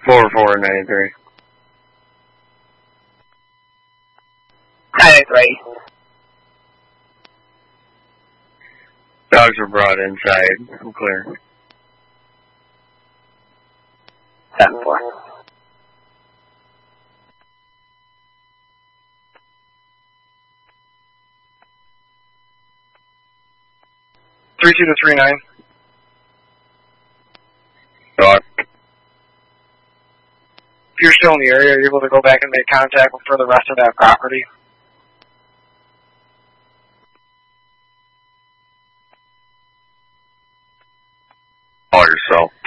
4493. 93. Dogs were brought inside. I'm clear. 7-4. Three 2 to 3-9. Dog. If you're still in the area, are you able to go back and make contact for the rest of that property? Call yourself.